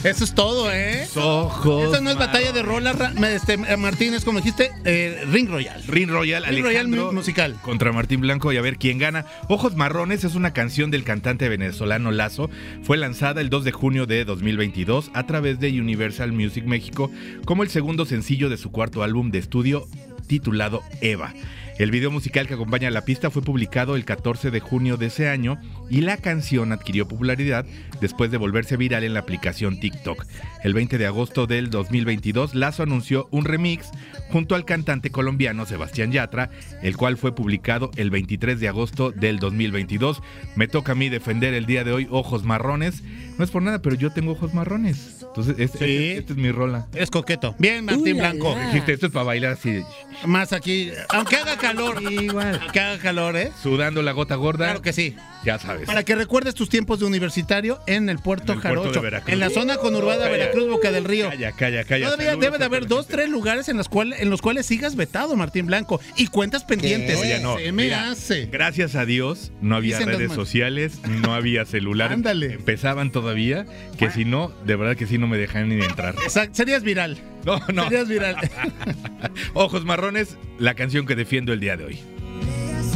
Eso es todo, ¿eh? Ojos. Esa no es batalla de rolas, Martínez, como dijiste, Ring Royal. Ring Royal, Alejandro musical. Contra Martín Blanco y a ver quién gana. Ojos Marrones es una canción del cantante venezolano Lazo. Fue lanzada el 2 de junio de 2022 a través de Universal Music México como el segundo sencillo de su cuarto álbum de estudio titulado Eva. El video musical que acompaña a la pista fue publicado el 14 de junio de ese año y la canción adquirió popularidad después de volverse viral en la aplicación TikTok. El 20 de agosto del 2022, Lazo anunció un remix junto al cantante colombiano Sebastián Yatra, el cual fue publicado el 23 de agosto del 2022. Me toca a mí defender el día de hoy Ojos Marrones. No es por nada, pero yo tengo ojos marrones. Entonces, esta es mi rola. Es coqueto. Bien, Martín Blanco. Dijiste, esto es para bailar así. Más aquí, aunque haga calor. Igual. Que haga calor, ¿eh? Sudando la gota gorda. Claro que sí. Ya sabes. Para que recuerdes tus tiempos de universitario en el Puerto Jarocho. En la zona conurbada Veracruz, Boca del Río. Calla. Todavía debe de haber 2-3 lugares en los cuales sigas vetado, Martín Blanco. Y cuentas pendientes. Oye, no. Se me hace. Gracias a Dios no había redes sociales, no había celular. Ándale. Empezaban todavía, que si no, de verdad que sí no me dejaban ni entrar. Exacto. Serías viral. No. Serías viral. Ojos Marrones, la canción que defiendo el día de hoy.